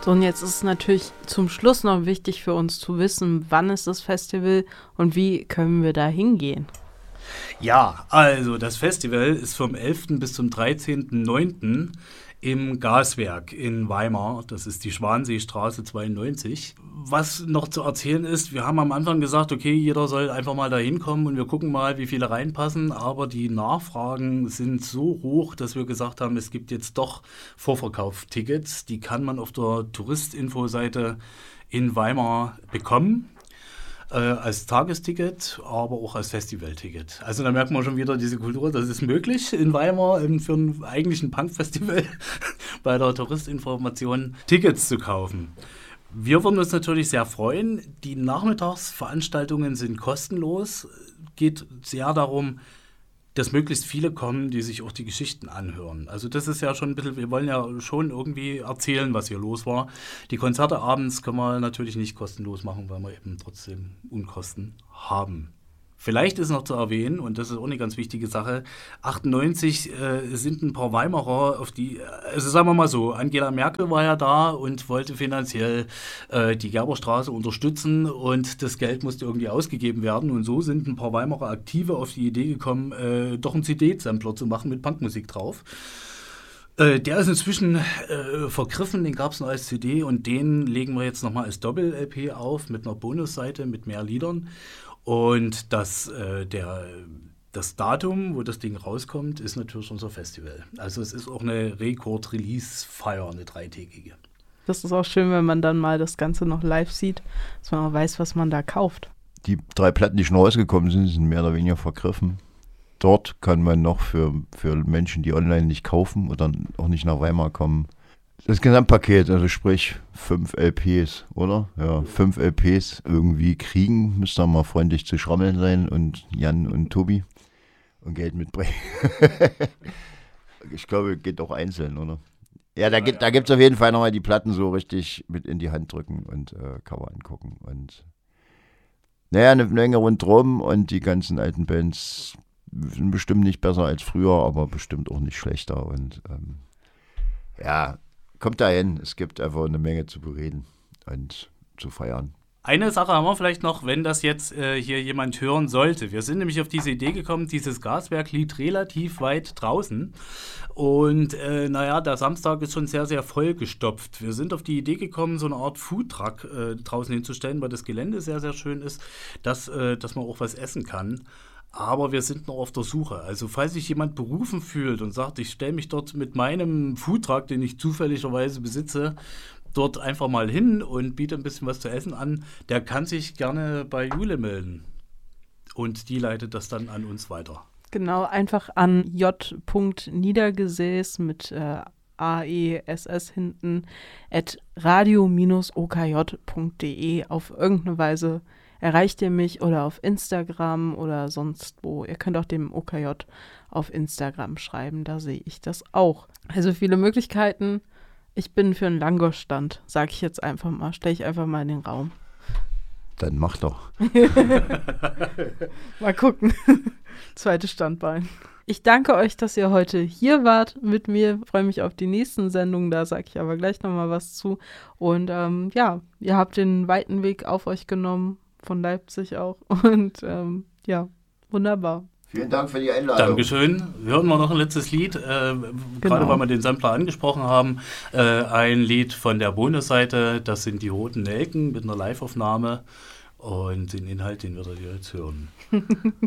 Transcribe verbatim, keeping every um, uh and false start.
So, und jetzt ist es natürlich zum Schluss noch wichtig für uns zu wissen, wann ist das Festival und wie können wir da hingehen. Ja, also das Festival ist vom elften bis zum dreizehnten neunten im Gaswerk in Weimar. Das ist die Schwanseestraße zweiundneunzig. Was noch zu erzählen ist, wir haben am Anfang gesagt, okay, jeder soll einfach mal da hinkommen und wir gucken mal, wie viele reinpassen. Aber die Nachfragen sind so hoch, dass wir gesagt haben, es gibt jetzt doch Vorverkauftickets. Die kann man auf der Touristinfo-Seite in Weimar bekommen. Äh, als Tagesticket, aber auch als Festivalticket. Also da merkt man schon wieder diese Kultur, das ist möglich in Weimar ähm, für einen eigentlichen Punk-Festival bei der Touristinformation Tickets zu kaufen. Wir würden uns natürlich sehr freuen. Die Nachmittagsveranstaltungen sind kostenlos. Geht sehr darum, dass möglichst viele kommen, die sich auch die Geschichten anhören. Also das ist ja schon ein bisschen, wir wollen ja schon irgendwie erzählen, was hier los war. Die Konzerte abends können wir natürlich nicht kostenlos machen, weil wir eben trotzdem Unkosten haben. Vielleicht ist noch zu erwähnen, und das ist auch eine ganz wichtige Sache, achtundneunzig äh, sind ein paar Weimarer, auf die, also sagen wir mal so, Angela Merkel war ja da und wollte finanziell äh, die Gerberstraße unterstützen und das Geld musste irgendwie ausgegeben werden. Und so sind ein paar Weimarer Aktive auf die Idee gekommen, äh, doch einen C D-Sampler zu machen mit Punkmusik drauf. Äh, der ist inzwischen äh, vergriffen, den gab es noch als C D und den legen wir jetzt nochmal als Doppel-L P auf mit einer Bonusseite mit mehr Liedern. Und das, äh, der, das Datum, wo das Ding rauskommt, ist natürlich unser Festival. Also es ist auch eine Rekord-Release-Feier, eine dreitägige. Das ist auch schön, wenn man dann mal das Ganze noch live sieht, dass man auch weiß, was man da kauft. Die drei Platten, die schon rausgekommen sind, sind mehr oder weniger vergriffen. Dort kann man noch für, für Menschen, die online nicht kaufen oder auch nicht nach Weimar kommen, das Gesamtpaket, also sprich fünf L Ps, oder? Ja, fünf L Ps irgendwie kriegen, müsst ihr mal freundlich zu Schrammeln sein und Jan und Tobi und Geld mitbringen. Ich glaube, geht auch einzeln, oder? Ja, da gibt da gibt's auf jeden Fall nochmal die Platten so richtig mit in die Hand drücken und äh, Cover angucken. Und naja, eine Menge rundherum und die ganzen alten Bands sind bestimmt nicht besser als früher, aber bestimmt auch nicht schlechter. Und ähm, ja, kommt dahin, es gibt einfach eine Menge zu bereden und zu feiern. Eine Sache haben wir vielleicht noch, wenn das jetzt äh, hier jemand hören sollte. Wir sind nämlich auf diese Idee gekommen, dieses Gaswerk liegt relativ weit draußen. Und äh, naja, der Samstag ist schon sehr, sehr vollgestopft. Wir sind auf die Idee gekommen, so eine Art Foodtruck äh, draußen hinzustellen, weil das Gelände sehr, sehr schön ist, dass, äh, dass man auch was essen kann. Aber wir sind noch auf der Suche. Also falls sich jemand berufen fühlt und sagt, ich stelle mich dort mit meinem Foodtruck, den ich zufälligerweise besitze, dort einfach mal hin und biete ein bisschen was zu essen an, der kann sich gerne bei Jule melden. Und die leitet das dann an uns weiter. Genau, einfach an j.niedergesäß mit äh, A E S S hinten at radio o k j punkt d e. Auf irgendeine Weise erreicht ihr mich oder auf Instagram oder sonst wo. Ihr könnt auch dem O K J auf Instagram schreiben, da sehe ich das auch. Also viele Möglichkeiten. Ich bin für einen Langosch-Stand, sage ich jetzt einfach mal, stelle ich einfach mal in den Raum. Dann mach doch. Mal gucken. Zweites Standbein. Ich danke euch, dass ihr heute hier wart mit mir. Ich freue mich auf die nächsten Sendungen, da sage ich aber gleich nochmal was zu. Und ähm, ja, ihr habt den weiten Weg auf euch genommen, von Leipzig auch. Und ähm, ja, wunderbar. Vielen Dank für die Einladung. Dankeschön. Hören wir noch ein letztes Lied, äh, genau. Gerade weil wir den Sampler angesprochen haben. Äh, ein Lied von der Bonusseite, das sind die Roten Nelken mit einer Live-Aufnahme und den Inhalt, den wir da jetzt hören.